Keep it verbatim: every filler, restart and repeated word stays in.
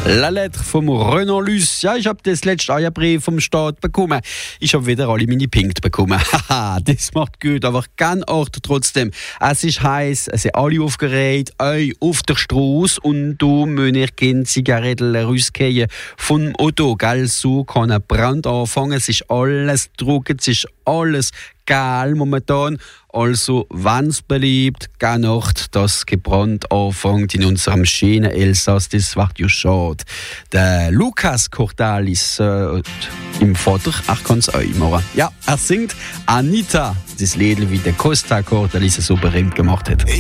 La Lettre vom Renan Luce. Ja, ich habe das letzte Eierbrief vom Staat bekommen. Ich habe wieder alle meine Punkte bekommen. Haha, das macht gut, aber kein Ort trotzdem. Es ist heiß, es sind alle aufgeregt, euch auf der Straße und du müsst ihr keine Zigaretten rausgehen vom Auto. Gell, so kann ein Brand anfangen. Es ist alles drucken, es ist alles geil momentan. Also, wenn es beliebt, keine Nacht, das Gebrand anfängt in unserem schönen Elsass, das wird ja schade. Der Lukas Cordalis, äh, im Vater, ach, kann es euch machen. Ja, er singt Anita, das Lied, wie der Costa Cordalis so berühmt gemacht hat.